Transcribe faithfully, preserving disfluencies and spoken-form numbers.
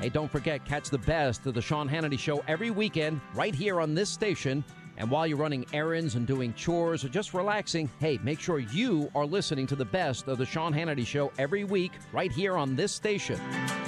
Hey, don't forget, catch the best of the Sean Hannity Show every weekend right here on this station. And while you're running errands and doing chores or just relaxing, hey, make sure you are listening to the best of the Sean Hannity Show every week right here on this station.